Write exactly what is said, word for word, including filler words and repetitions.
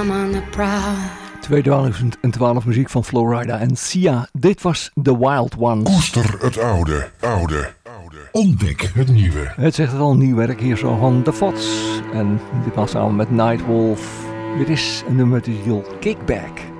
I'm on the prowl. tweeduizend twaalf muziek van Flowrider en Sia. Dit was The Wild Ones. Koester het oude, oude, oude. Ontdek het nieuwe. Het zegt het al, nieuw werk hier zo van The Fots. En dit was samen met Nightwolf. Dit is een nummer die heet Kickback.